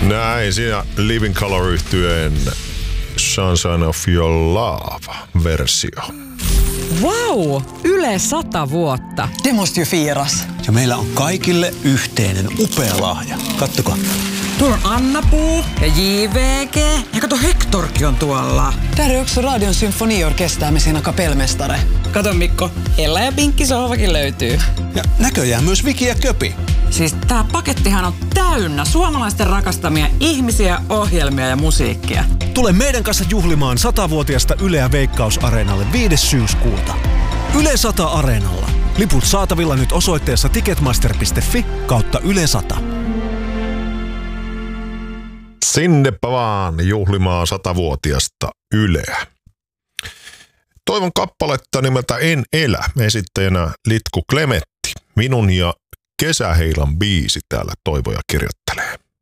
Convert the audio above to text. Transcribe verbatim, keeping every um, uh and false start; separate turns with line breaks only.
Näin, siinä Living Colour -yhtyeen Sunshine of Your Love-versio.
Wow, Yle sata vuotta.
Det måste ju firas.
Ja meillä on kaikille yhteinen upea lahja. Kattokaa.
Tuolla on Anna-Puu ja J V G. Ja kato, Hectorkin on tuolla. Där är också Radion symfoniorkester med sina kapellmästare. Kato Mikko, Ella ja Pinkki sohvakin löytyy.
Ja näköjään myös Viki ja Köpi.
Siis tää pakettihan on täynnä suomalaisten rakastamia ihmisiä, ohjelmia ja musiikkia.
Tule meidän kanssa juhlimaan satavuotiasta Yleä Veikkaus-areenalle viides syyskuuta. Yle sata Areenalla. Liput saatavilla nyt osoitteessa ticketmaster piste fi kautta Yle sata.
Sinnepä vaan juhlimaan satavuotiasta Yleä. Toivon kappaletta nimeltä En elä, esittäjänä Litku Klemetti. Minun ja Kesäheilan biisi täällä Toivoja kirjoittelee.